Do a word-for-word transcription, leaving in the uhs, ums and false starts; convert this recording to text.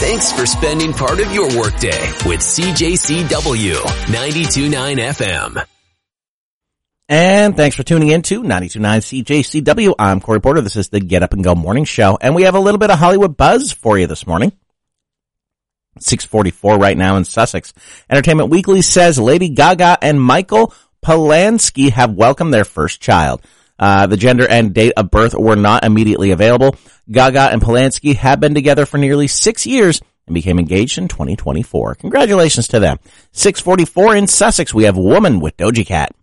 Thanks for spending part of your workday with C J C W ninety-two point nine F M. And thanks for tuning in to ninety-two point nine C J C W. I'm Corey Porter. This is the Get Up and Go Morning Show, and we have a little bit of Hollywood buzz for you this morning. six forty-four right now in Sussex. Entertainment Weekly says Lady Gaga and Michael Polanski have welcomed their first child. Uh, the gender and date of birth were not immediately available. Gaga and Polanski have been together for nearly six years and became engaged in twenty twenty-four. Congratulations to them. six forty-four in Sussex, we have Woman with Doja Cat.